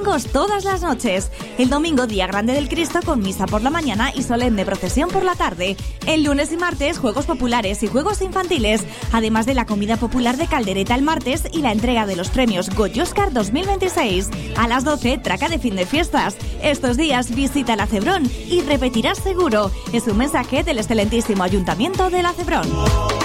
domingos todas las noches. El domingo, día grande del Cristo con misa por la mañana y solemne procesión por la tarde. El lunes y martes, juegos populares y juegos infantiles, además de la comida popular de caldereta el martes y la entrega de los premios Goya Oscar 2026. A las 12, traca de fin de fiestas. Estos días visita la Cebrón y repetirás seguro. Es un mensaje del excelentísimo Ayuntamiento de la Cebrón.